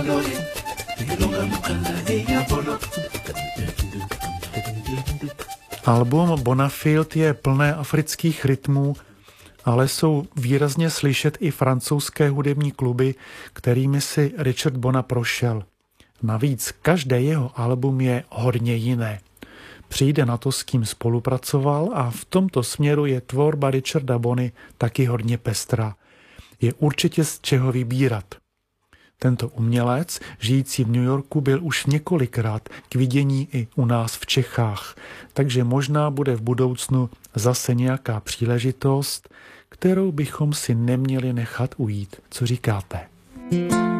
Album Bonafield je plné afrických rytmů, ale jsou výrazně slyšet i francouzské hudební kluby, kterými si Richard Bona prošel. Navíc každé jeho album je hodně jiné. Přijde na to, s kým spolupracoval, a v tomto směru je tvorba Richarda Bony taky hodně pestrá. Je určitě z čeho vybírat. Tento umělec, žijící v New Yorku, byl už několikrát k vidění i u nás v Čechách, takže možná bude v budoucnu zase nějaká příležitost, kterou bychom si neměli nechat ujít. Co říkáte?